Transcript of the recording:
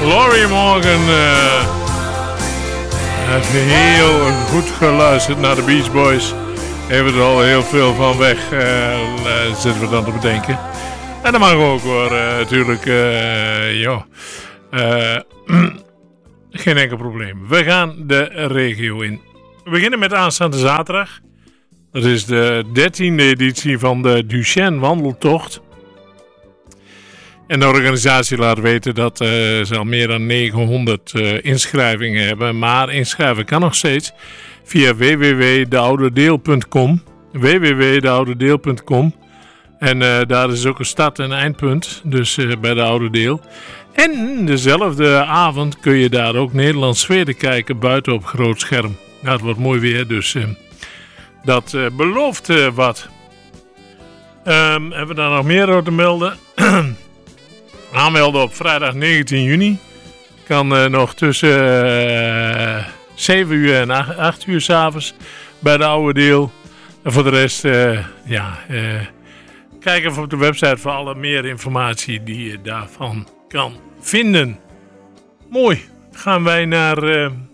Laurie Morgan. Even heel goed geluisterd naar de Beach Boys. Hebben er al heel veel van weg, zitten we dan te bedenken. En dat mag ook hoor, natuurlijk. Geen enkel probleem. We gaan de regio in. We beginnen met aanstaande zaterdag. Dat is de 13e editie van de Duchenne Wandeltocht. En de organisatie laat weten dat ze al meer dan 900 inschrijvingen hebben. Maar inschrijven kan nog steeds via www.deouderdeel.com. www.deouderdeel.com. En daar is ook een start- en eindpunt. Dus bij de Oude Deel. En dezelfde avond kun je daar ook Nederlands Zweden kijken buiten op groot scherm. Nou, het wordt mooi weer, dus dat belooft wat. Hebben we daar nog meer over te melden? Aanmelden op vrijdag 19 juni. Kan nog tussen 7 uur en 8 uur 's avonds bij de Oude Deel. En voor de rest, kijk even op de website voor alle meer informatie die je daarvan kan vinden. Mooi. Gaan wij naar